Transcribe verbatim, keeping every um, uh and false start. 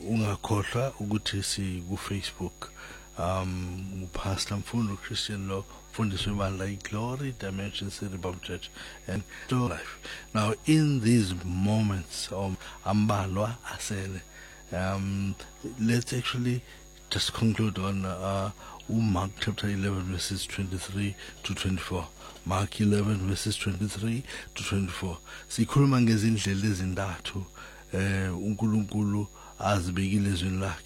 ungakhohlwa ukuthi si ku Facebook um Pastor Mfundo Christian Law Fundiswe Ibandla iGlory Dimension City Bible Church and Still Life. Now in these moments um ambalwa asele, um let's actually just conclude on uh Mark chapter eleven verses twenty-three to twenty-four. Mark eleven verses twenty-three to twenty-four. Sikhuluma ngezindlela ezintathu eh uNkulunkulu azibekile ezweni lakhe